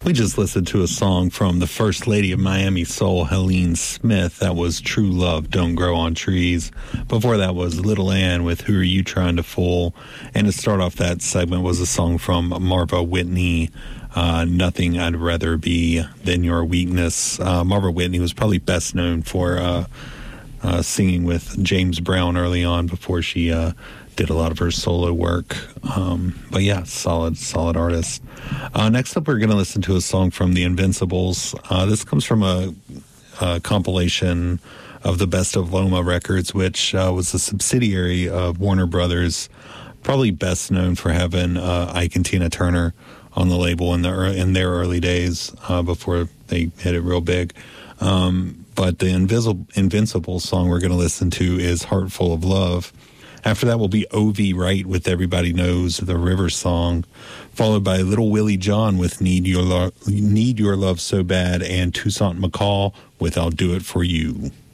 We just listened to a song from the First Lady of Miami Soul, Helene Smith. That was True Love Don't Grow on Trees. Before that was Little Ann with Who Are You Trying to Fool? And to start off that segment was a song from Marva Whitney, Nothing I'd Rather Be Than Your Weakness. Marva Whitney was probably best known for singing with James Brown early on before she did a lot of her solo work. But yeah, solid artist. Next up, we're going to listen to a song from the Invincibles. This comes from a compilation of the Best of Loma Records, which was a subsidiary of Warner Brothers, probably best known for having Ike and Tina Turner on the label in their early days before they hit it real big. But the Invincible song we're going to listen to is Heart Full of Love. After that will be O.V. Wright with Everybody Knows the River Song, followed by Little Willie John with Need Your Love So Bad, and Toussaint McCall with I'll Do It For You.